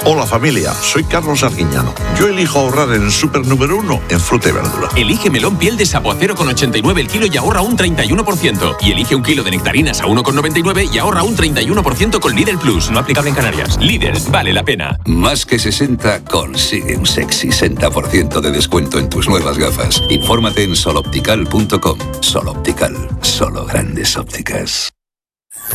Hola familia, soy Carlos Arguiñano. Yo elijo ahorrar en el súper número 1 en fruta y verdura. Elige melón piel de sapo a 0,89 el kilo y ahorra un 31%. Y elige un kilo de nectarinas a 1,99 y ahorra un 31% con Lidl Plus. No aplicable en Canarias. Lidl, vale la pena. Más que 60 consigue un sexy 60% de descuento en tus nuevas gafas. Infórmate en soloptical.com. Soloptical, solo grandes ópticas.